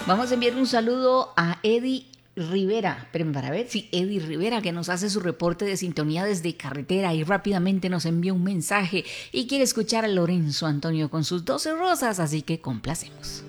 Vamos a enviar un saludo a Eddie Rivera, pero para ver si Eddie Rivera, que nos hace su reporte de sintonía desde carretera y rápidamente nos envía un mensaje y quiere escuchar a Lorenzo Antonio con sus 12 rosas, así que complacemos.